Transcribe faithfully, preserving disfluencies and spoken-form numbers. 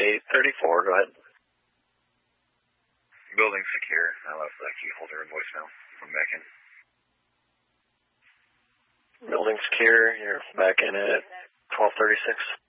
eight thirty-four, go ahead. Building secure. I left the key holder and voicemail from back in. Building secure, you're back in at twelve thirty-six.